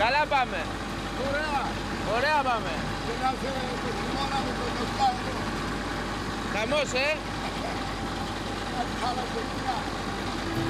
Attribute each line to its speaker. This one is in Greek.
Speaker 1: Καλά πάμε.
Speaker 2: Ωραία.
Speaker 1: Ωραία πάμε.
Speaker 2: Και να σε το χειμώνα με το δοστά εδώ.
Speaker 1: Χαμός,
Speaker 2: Κάτι χάλασε,